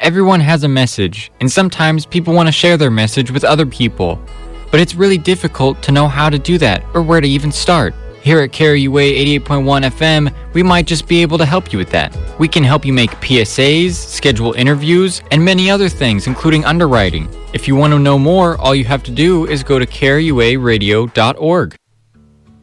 Everyone has a message, and sometimes people want to share their message with other people. But it's really difficult to know how to do that or where to even start. Here at KRUA 88.1 FM, we might just be able to help you with that. We can help you make PSAs, schedule interviews, and many other things, including underwriting. If you want to know more, all you have to do is go to KRUAradio.org.